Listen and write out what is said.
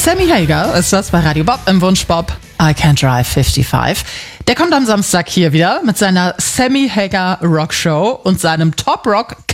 Sammy Hagar ist das bei Radio Bob im Wunsch Bob. I Can't Drive 55. Der kommt am Samstag hier wieder mit seiner Sammy Hagar Rock Show und seinem Top Rock